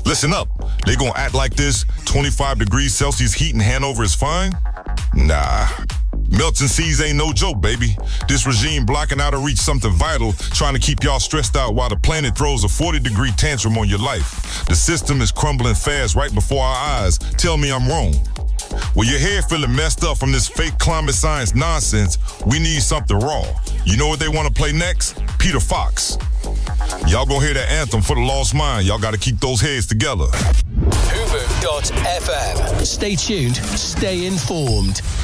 Listen up. They gonna act like this 25 degrees Celsius heat in Hanover is fine? Nah. Melting seas ain't no joke, baby. This regime blocking out to reach something vital, trying to keep y'all stressed out while the planet throws a 40-degree tantrum on your life. The system is crumbling fast right before our eyes. Tell me I'm wrong. Well, your hair feeling messed up from this fake climate science nonsense, we need something raw. You know what they want to play next? Peter Fox. Y'all gonna hear that anthem for the lost mind. Y'all gotta keep those heads together. Hoover.fm. Stay tuned, stay informed.